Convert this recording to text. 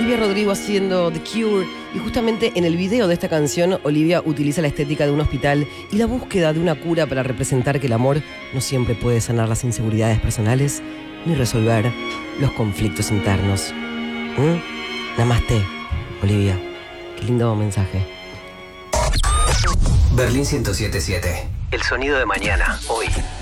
Olivia Rodrigo haciendo The Cure, y justamente en el video de esta canción Olivia utiliza la estética de un hospital y la búsqueda de una cura para representar que el amor no siempre puede sanar las inseguridades personales ni resolver los conflictos internos. Namaste, Olivia. Qué lindo mensaje. Berlín 107.7. El sonido de mañana, hoy.